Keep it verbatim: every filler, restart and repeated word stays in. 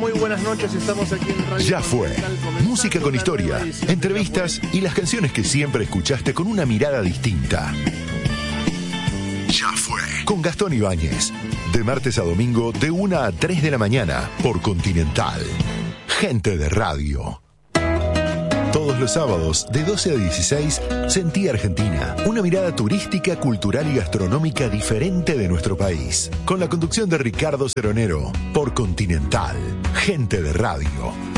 Muy buenas noches, estamos aquí en Radio Ya fue. Música con historia, entrevistas y las canciones que siempre escuchaste con una mirada distinta. Ya fue. Con Gastón Ibáñez. De martes a domingo, de una a tres de la mañana, por Continental. Gente de radio. Todos los sábados, de doce a dieciséis, Sentí Argentina. Una mirada turística, cultural y gastronómica diferente de nuestro país. Con la conducción de Ricardo Ceronero, por Continental. Gente de radio.